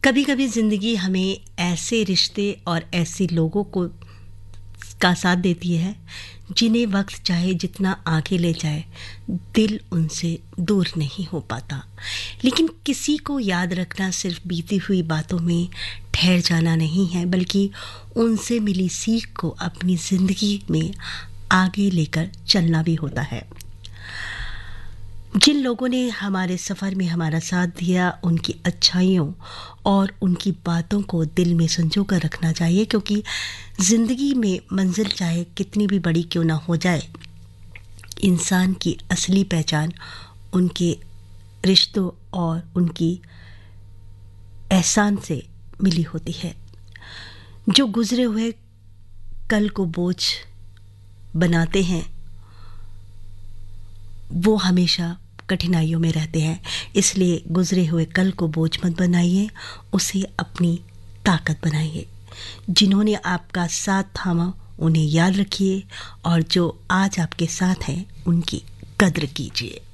कभी कभी ज़िंदगी हमें ऐसे रिश्ते और ऐसे लोगों को का साथ देती है जिन्हें वक्त चाहे जितना आगे ले जाए, दिल उनसे दूर नहीं हो पाता। लेकिन किसी को याद रखना सिर्फ बीती हुई बातों में ठहर जाना नहीं है, बल्कि उनसे मिली सीख को अपनी ज़िंदगी में आगे लेकर चलना भी होता है। जिन लोगों ने हमारे सफ़र में हमारा साथ दिया, उनकी अच्छाइयों और उनकी बातों को दिल में संजो कर रखना चाहिए, क्योंकि ज़िंदगी में मंजिल चाहे कितनी भी बड़ी क्यों ना हो जाए, इंसान की असली पहचान उनके रिश्तों और उनकी एहसान से मिली होती है। जो गुज़रे हुए कल को बोझ बनाते हैं, वो हमेशा कठिनाइयों में रहते हैं। इसलिए गुजरे हुए कल को बोझ मत बनाइए, उसे अपनी ताकत बनाइए। जिन्होंने आपका साथ थामा उन्हें याद रखिए, और जो आज आपके साथ हैं उनकी कद्र कीजिए।